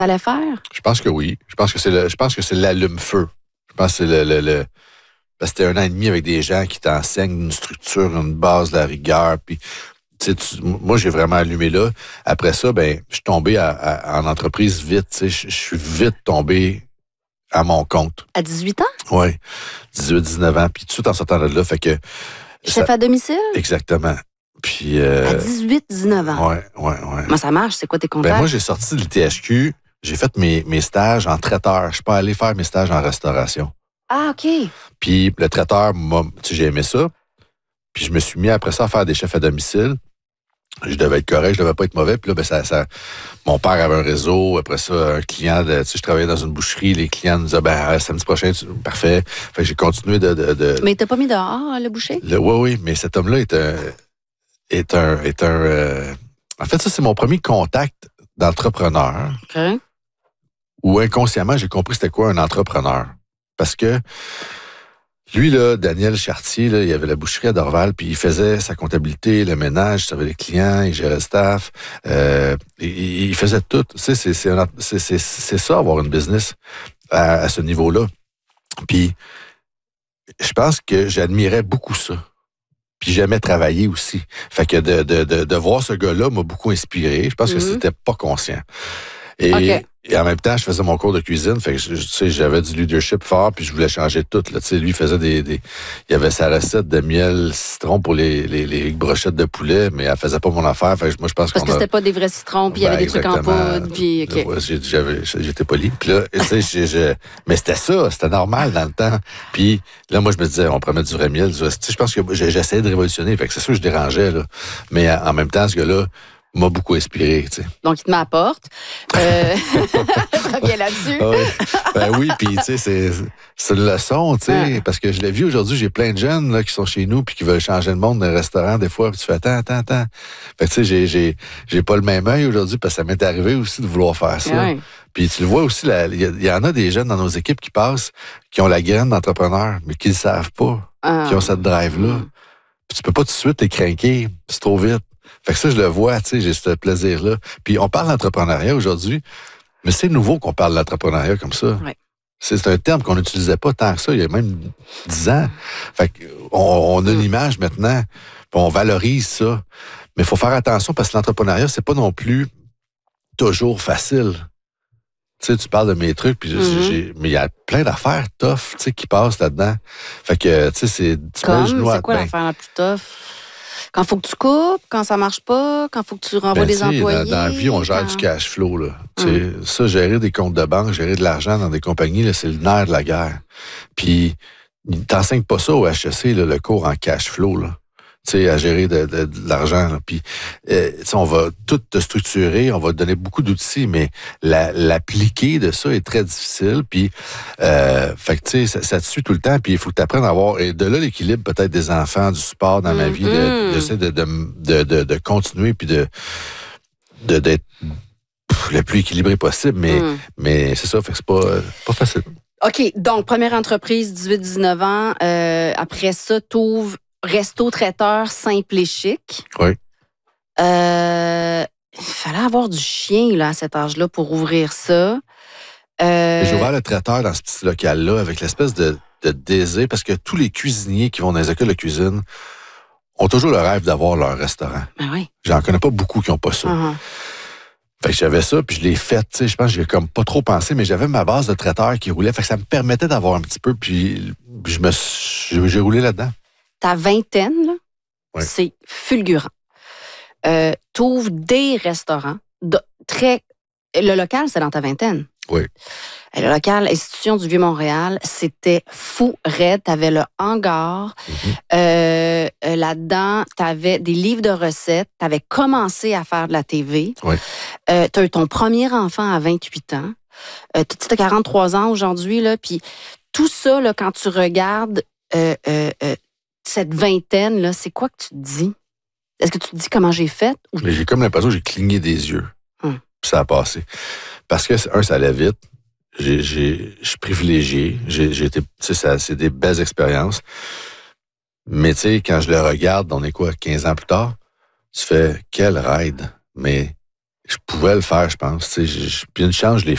T'allais faire? Je pense que oui. Je pense que c'est l'allume-feu. Je pense que c'est parce que c'était 1 an et demi avec des gens qui t'enseignent une structure, une base, de la rigueur. Puis, moi, j'ai vraiment allumé là. Après ça, je suis tombé en entreprise vite. Je suis vite tombé à mon compte. À 18 ans? Oui, 18, 19 ans. Puis tout de suite en sortant de là, fait que... Chef à domicile? Exactement. Puis... À 18, 19 ans? Ouais. Moi, ça marche. C'est quoi tes contacts? Moi, j'ai sorti de l'ITHQ. J'ai fait mes stages en traiteur. Je suis pas allé faire mes stages en restauration. Ah, OK. Puis le traiteur, j'ai aimé ça. Puis je me suis mis après ça à faire des chefs à domicile. Je devais être correct, je devais pas être mauvais. Puis là, mon père avait un réseau. Après ça, un client, je travaillais dans une boucherie. Les clients nous disaient, samedi prochain, parfait. Fait que j'ai continué de... Mais t'as pas mis dehors, le boucher? Oui, mais cet homme-là est un... En fait, ça, c'est mon premier contact d'entrepreneur. OK. Où inconsciemment, j'ai compris c'était quoi un entrepreneur. Parce que lui, là, Daniel Chartier, là, il avait la boucherie à Dorval, puis il faisait sa comptabilité, le ménage, il servait les clients, il gérait le staff, il faisait tout. Tu sais, c'est ça, avoir une business à ce niveau-là. Puis, je pense que j'admirais beaucoup ça. Puis j'aimais travailler aussi. Fait que de voir ce gars-là m'a beaucoup inspiré. Je pense que c'était pas conscient. Et en même temps, je faisais mon cours de cuisine, fait que j'avais du leadership fort, puis je voulais changer tout. Là, lui, il faisait il avait sa recette de miel citron pour les brochettes de poulet, mais elle faisait pas mon affaire. Fait que moi, je pense parce que c'était pas des vrais citrons, puis il y avait des trucs en poudre, puis OK. Ouais, j'étais poli. Puis là, mais c'était ça, c'était normal dans le temps. Puis là, moi, je me disais, on pourrait mettre du vrai miel. Je pense que j'essayais de révolutionner, fait que c'est sûr que je dérangeais, là. Mais en même temps, ce gars-là m'a beaucoup inspiré, tu sais. Donc, il te met à la porte. Reviens là-dessus. Oui, puis tu sais, c'est une leçon, tu sais, parce que je l'ai vu aujourd'hui, j'ai plein de jeunes là, qui sont chez nous puis qui veulent changer le monde d'un restaurant des fois, puis tu fais attends. Fait que tu sais, j'ai pas le même œil aujourd'hui parce que ça m'est arrivé aussi de vouloir faire ça. Ouais. Puis tu le vois aussi, il y en a des jeunes dans nos équipes qui passent, qui ont la graine d'entrepreneur, mais qui le savent pas, qui ont cette drive-là. Puis tu peux pas tout de suite les craquer, c'est trop vite. Fait que ça, je le vois, tu sais, j'ai ce plaisir-là. Puis on parle d'entrepreneuriat aujourd'hui, mais c'est nouveau qu'on parle d'entrepreneuriat comme ça. Ouais. C'est un terme qu'on n'utilisait pas tant que ça, il y a même 10 ans. Fait qu'on a une image maintenant, puis on valorise ça. Mais il faut faire attention parce que l'entrepreneuriat, c'est pas non plus toujours facile. Tu sais, tu parles de mes trucs, puis mais il y a plein d'affaires tough, tu sais, qui passent là-dedans. Fait que, tu sais, c'est quoi l'affaire la plus tough? Quand faut que tu coupes, quand ça marche pas, quand faut que tu renvoies des employés. Dans la vie, on gère du cash flow, là. Ça, gérer des comptes de banque, gérer de l'argent dans des compagnies, là, c'est le nerf de la guerre. Puis, ils t'enseignent pas ça au HEC, là, le cours en cash flow, là. Tu sais, à gérer de l'argent. Là. Puis, on va tout te structurer, on va te donner beaucoup d'outils, mais l'appliquer de ça est très difficile. Puis, fait que tu sais, ça te suit tout le temps. Puis, il faut que tu apprennes à avoir, et de là l'équilibre peut-être des enfants, du support dans ma vie, j'essaie de continuer puis d'être le plus équilibré possible. Mais c'est ça, fait que c'est pas facile. OK, donc première entreprise, 18-19 ans. Après ça, t'ouvres resto-traiteur simple et chic. Oui. Il fallait avoir du chien là, à cet âge-là pour ouvrir ça. J'ai ouvert le traiteur dans ce petit local-là avec l'espèce de désir, parce que tous les cuisiniers qui vont dans les écoles de cuisine ont toujours le rêve d'avoir leur restaurant. Ben oui. J'en connais pas beaucoup qui n'ont pas ça. Fait que j'avais ça, puis je l'ai fait, tu sais, je pense que j'ai comme pas trop pensé, mais j'avais ma base de traiteur qui roulait, fait que ça me permettait d'avoir un petit peu, puis j'ai roulé là-dedans. Ta vingtaine, là, ouais. C'est fulgurant. T'ouvres des restaurants. Le local, c'est dans ta vingtaine. Oui. Le local, Institution du Vieux-Montréal, c'était fou raide. T'avais le hangar. Là-dedans, t'avais des livres de recettes. T'avais commencé à faire de la TV. Oui. T'as eu ton premier enfant à 28 ans. T'as 43 ans aujourd'hui, là. Puis tout ça, là, quand tu regardes cette vingtaine, là, c'est quoi que tu te dis? Est-ce que tu te dis comment j'ai fait? Mais j'ai comme l'impression que j'ai cligné des yeux. Puis ça a passé. Parce que, ça allait vite. Je suis privilégié. J'ai été, tu sais, c'est des belles expériences. Mais, tu sais, quand je le regarde, on est quoi, 15 ans plus tard? Tu fais, quel ride? Mais je pouvais le faire, je pense. Tu sais, puis une chance, je l'ai